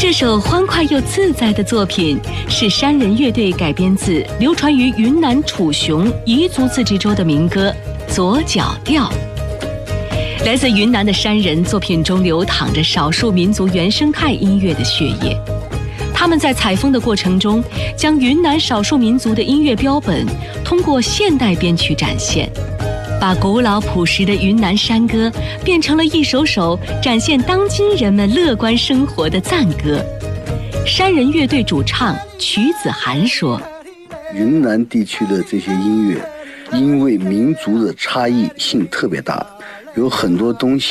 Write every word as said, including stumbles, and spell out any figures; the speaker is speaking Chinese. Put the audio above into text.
这首欢快又自在的作品是山人乐队改编自流传于云南楚雄彝族自治州的民歌《左脚调》。来自云南的山人作品中流淌着少数民族原生态音乐的血液，他们在采风的过程中，将云南少数民族的音乐标本通过现代编曲展现，把古老朴实的云南山歌变成了一首首展现当今人们乐观生活的赞歌。山人乐队主唱曲子涵说：“ 云南地区的这些音乐，因为民族的差异性特别大，有很多东西